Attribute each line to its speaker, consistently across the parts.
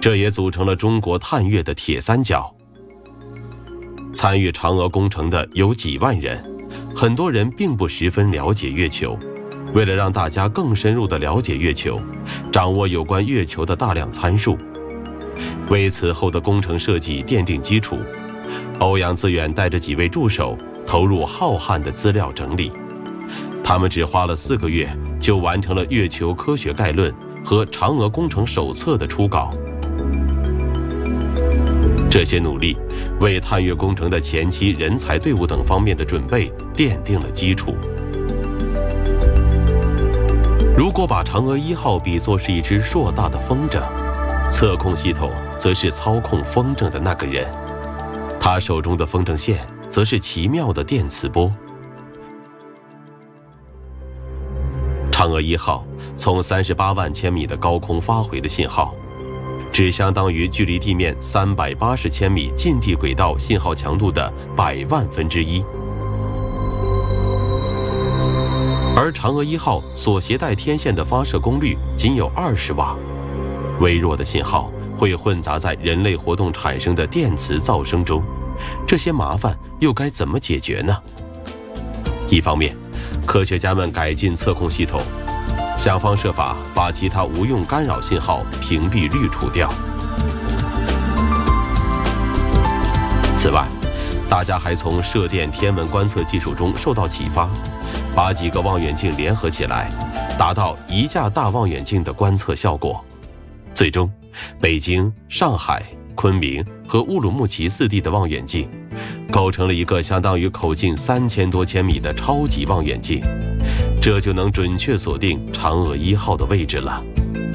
Speaker 1: 这也组成了中国探月的铁三角。参与嫦娥工程的有几万人，很多人并不十分了解月球。为了让大家更深入地了解月球，掌握有关月球的大量参数，为此后的工程设计奠定基础，欧阳自远带着几位助手投入浩瀚的资料整理。他们只花了4个月就完成了《月球科学概论》和《嫦娥工程手册》的初稿。这些努力为探月工程的前期人才队伍等方面的准备奠定了基础。如果把嫦娥1号比作是一只硕大的风筝，测控系统则是操控风筝的那个人，他手中的风筝线则是奇妙的电磁波。嫦娥1号从38万千米的高空发回的信号，只相当于距离地面380千米近地轨道信号强度的100万分之一。而嫦娥1号所携带天线的发射功率仅有20瓦，微弱的信号会混杂在人类活动产生的电磁噪声中，这些麻烦又该怎么解决呢？一方面，科学家们改进测控系统，想方设法把其他无用干扰信号屏蔽滤除掉。此外，大家还从射电天文观测技术中受到启发，把几个望远镜联合起来，达到1架大望远镜的观测效果。最终，北京、上海、昆明和乌鲁木齐4地的望远镜构成了一个相当于口径3000多千米的超级望远镜，这就能准确锁定嫦娥1号的位置了。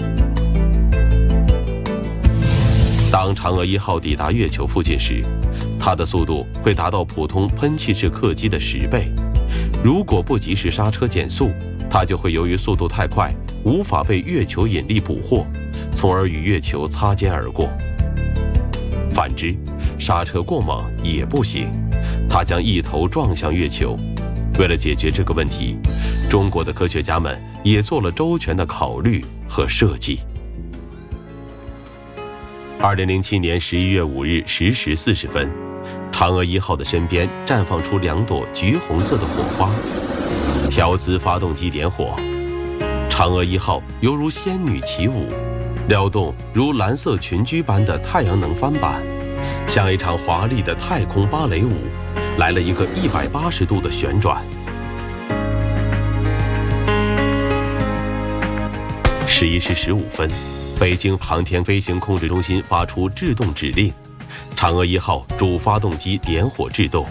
Speaker 1: 当嫦娥1号抵达月球附近时，它的速度会达到普通喷气式客机的10倍。如果不及时刹车减速，它就会由于速度太快，无法被月球引力捕获，从而与月球擦肩而过。反之，刹车过猛也不行，它将一头撞向月球。为了解决这个问题，中国的科学家们也做了周全的考虑和设计。2007年11月5日10时40分，嫦娥1号的身边绽放出2朵橘红色的火花，调姿发动机点火，嫦娥1号犹如仙女起舞，撩动如蓝色裙裾般的太阳能帆板，像一场华丽的太空芭蕾舞，来了一个180度的旋转。11时15分，北京航天飞行控制中心发出制动指令，嫦娥1号主发动机点火制动。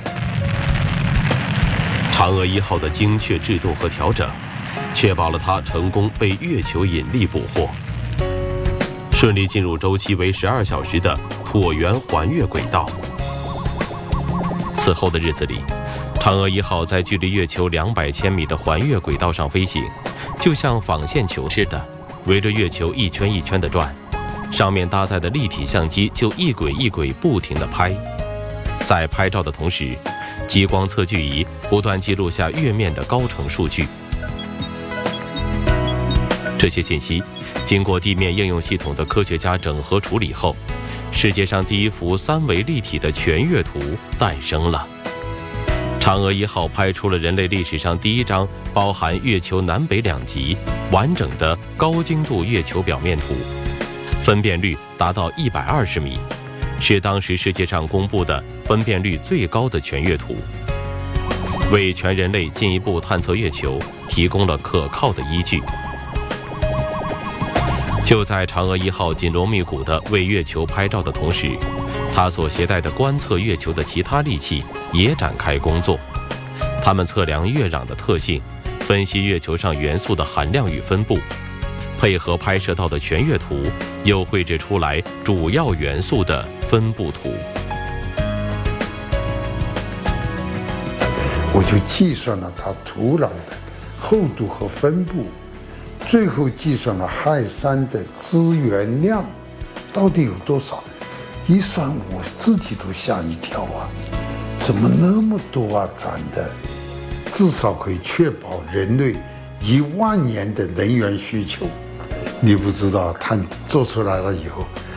Speaker 1: 嫦娥1号的精确制动和调整，确保了它成功被月球引力捕获，顺利进入周期为12小时的椭圆环月轨道。此后的日子里，嫦娥1号在距离月球200千米的环月轨道上飞行，就像纺线球似的，围着月球一圈一圈地转，上面搭载的立体相机就一轨一轨不停地拍。在拍照的同时，激光测距仪不断记录下月面的高程数据。这些信息经过地面应用系统的科学家整合处理后，世界上第一幅3维立体的全月图诞生了。嫦娥1号拍出了人类历史上第一张包含月球南北2极完整的高精度月球表面图，分辨率达到120米，是当时世界上公布的分辨率最高的全月图，为全人类进一步探测月球提供了可靠的依据。就在嫦娥1号紧锣密鼓地为月球拍照的同时，它所携带的观测月球的其他利器也展开工作。它们测量月壤的特性，分析月球上元素的含量与分布，配合拍摄到的全月图，又绘制出来主要元素的分布图。
Speaker 2: 我就计算了它土壤的厚度和分布，最后计算了氦三的资源量到底有多少。一算我自己都吓一跳啊，怎么那么多啊？攒的至少可以确保人类1万年的能源需求。你不知道，它做出来了以后，